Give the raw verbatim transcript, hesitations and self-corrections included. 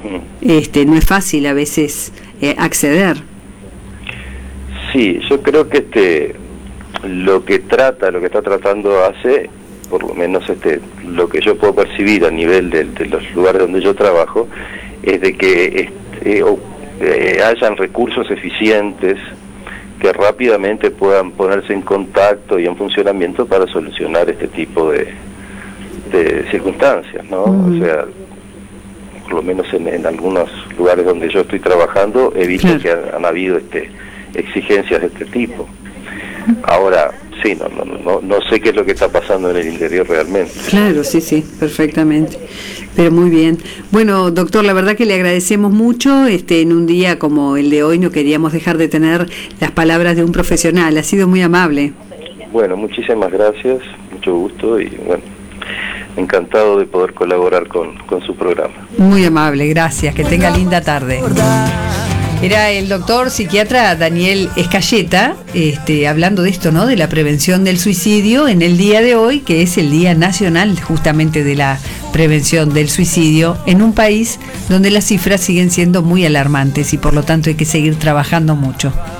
este, no es fácil a veces eh, acceder. Sí, yo creo que este lo que trata, lo que está tratando hace, por lo menos este lo que yo puedo percibir a nivel de, de los lugares donde yo trabajo, es de que este, o, eh, hayan recursos eficientes que rápidamente puedan ponerse en contacto y en funcionamiento para solucionar este tipo de, de circunstancias, ¿no? Mm. O sea, por lo menos en, en algunos lugares donde yo estoy trabajando he visto claro. que han, han habido este, exigencias de este tipo. Ahora, sí, no, no, no, no sé qué es lo que está pasando en el interior realmente. Claro, sí, sí, perfectamente. Pero muy bien. Bueno, doctor, la verdad que le agradecemos mucho. Este, en un día como el de hoy no queríamos dejar de tener las palabras de un profesional. Ha sido muy amable. Bueno, muchísimas gracias, mucho gusto y bueno, encantado de poder colaborar con, con su programa. Muy amable, gracias. Que tenga linda tarde. Era el doctor psiquiatra Daniel Escayeta, este, hablando de esto, ¿no? De la prevención del suicidio en el día de hoy, que es el Día Nacional justamente de la prevención del suicidio en un país donde las cifras siguen siendo muy alarmantes y por lo tanto hay que seguir trabajando mucho.